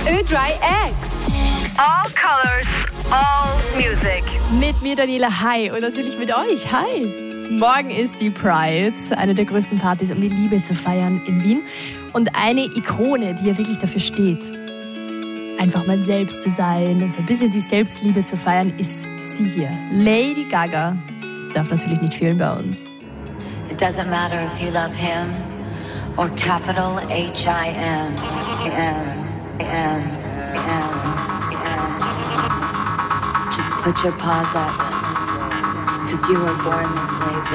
Ö3X. All colors, all music. Mit mir Daniela, hi. Und natürlich mit euch, hi. Morgen ist die Pride, eine der größten Partys, um die Liebe zu feiern in Wien. Und eine Ikone, die ja wirklich dafür steht, einfach mal selbst zu sein und so ein bisschen die Selbstliebe zu feiern, ist sie hier. Lady Gaga darf natürlich nicht fehlen bei uns. It doesn't matter if you love him or capital H-I-M. Just put your paws up, 'cause you were born this way, baby.